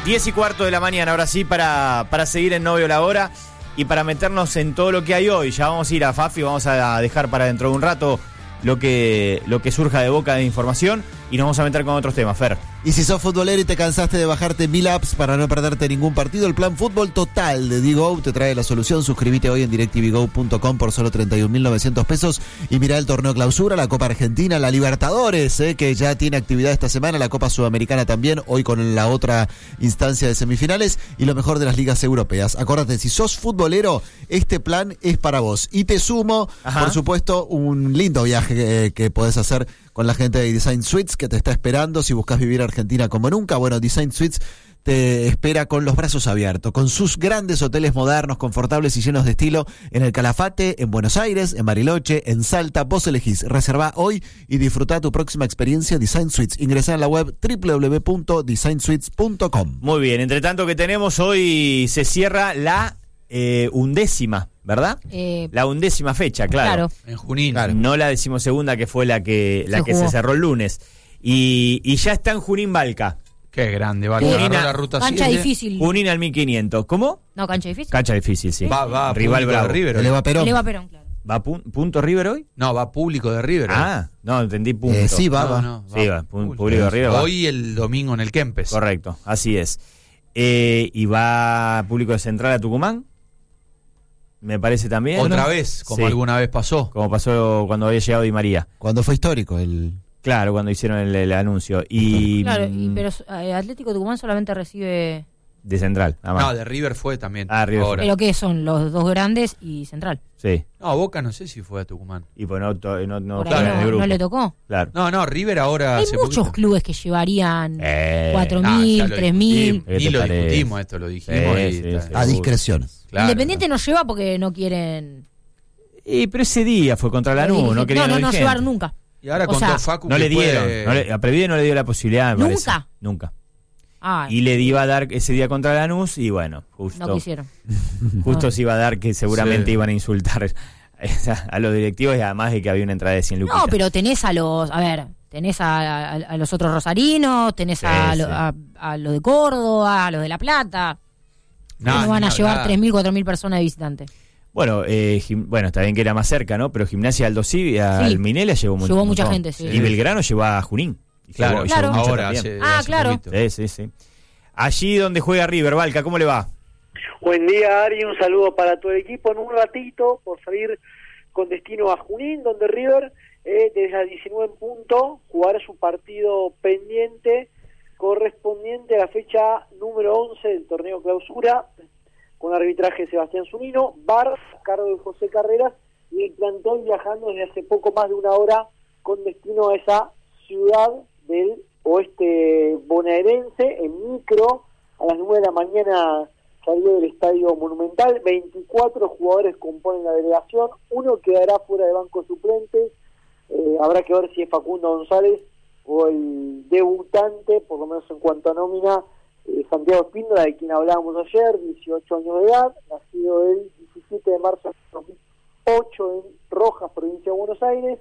10:15 de la mañana, ahora sí, para seguir en Novio la Hora y para meternos en todo lo que hay hoy. Ya vamos a ir a Fafi, vamos a dejar para dentro de un rato lo que surja de boca de información y nos vamos a meter con otros temas, Fer. Y si sos futbolero y te cansaste de bajarte 1000 apps para no perderte ningún partido, el plan Fútbol Total de Digo te trae la solución. Suscríbete hoy en DirecTVGo.com por solo 31.900 pesos y mirá el torneo clausura, la Copa Argentina, la Libertadores, que ya tiene actividad esta semana, la Copa Sudamericana también, hoy con la otra instancia de semifinales y lo mejor de las ligas europeas. Acordate, si sos futbolero, este plan es para vos. Y te sumo, por supuesto, un lindo viaje que podés hacer con la gente de Design Suites que te está esperando si buscas vivir Argentina como nunca. Bueno, Design Suites te espera con los brazos abiertos, con sus grandes hoteles modernos, confortables y llenos de estilo en el Calafate, en Buenos Aires, en Bariloche, en Salta. Vos elegís, reservá hoy y disfrutá tu próxima experiencia Design Suites. Ingresá en la web www.designsuites.com. Muy bien, entre tanto que tenemos hoy se cierra la 11ª, ¿verdad? La 11ª fecha, claro. En Junín. Claro. No la 12ª que fue la que se cerró el lunes. Y ya está en Junín Balca. Qué grande, Balca. La ruta cancha 7. Difícil. Junín al 1500. ¿Cómo? No, cancha difícil. Cancha difícil, sí. Va rival bravo. River. Eleva Perón. Claro. ¿Va punto River hoy? No, va público de River. No, entendí punto. Sí, va. No, sí, va público de River. Hoy el domingo en el Kempes. Correcto, así es. ¿Y va público de Central a Tucumán? Me parece también. Otra vez, como alguna vez pasó. Como pasó cuando había llegado Di María. Cuando fue histórico Claro, cuando hicieron el anuncio. Claro, pero Atlético Tucumán solamente recibe... De Central, nada más. No, de River fue también. River ahora. ¿Pero qué son? Los dos grandes y Central. Sí. No, Boca no sé si fue a Tucumán. Y pues no claro, en el grupo. ¿No le tocó? Claro. No, River ahora... Hay muchos clubes que llevarían 4.000, 3.000. Ni lo discutimos esto, lo dijimos. A discreción. Claro, Independiente no lleva porque no quieren... Pero ese día fue contra Lanús, no querían no llevaron nunca. Y ahora contó Facu no que le dieron, a Previde no le dio la posibilidad, me ¿Nunca? parece. Nunca. Ah, Y le iba a dar ese día contra Lanús y bueno, justo. No quisieron. Justo se iba a dar que seguramente iban a insultar a los directivos y además de que había una entrada de 100 lucas. No, pero tenés a los otros rosarinos, tenés a los de Córdoba, a los de La Plata. No van a llevar 3.000, 4.000 personas de visitantes. Bueno, está bien que era más cerca, ¿no? Pero Gimnasia Aldo Civi, al Minela llevó mucha gente, sí. Y Belgrano llevó a Junín. Claro. Ahora hace claro. Sí. Allí donde juega River, Balca, ¿cómo le va? Buen día, Ari, un saludo para todo el equipo. En un ratito, por salir con destino a Junín, donde River, desde las 19 en punto, jugará su partido pendiente correspondiente a la fecha número 11 del torneo clausura, con arbitraje de Sebastián Zunino, VAR a cargo de José Carreras, y el plantón viajando desde hace poco más de una hora con destino a esa ciudad del oeste bonaerense, en micro, a las 9 de la mañana salió del Estadio Monumental. 24 jugadores componen la delegación, uno quedará fuera de banco suplente, habrá que ver si es Facundo González o el debutante, por lo menos en cuanto a nómina, Santiago Espíndola, de quien hablábamos ayer, 18 años de edad, nacido el 17 de marzo de 2008 en Rojas, provincia de Buenos Aires,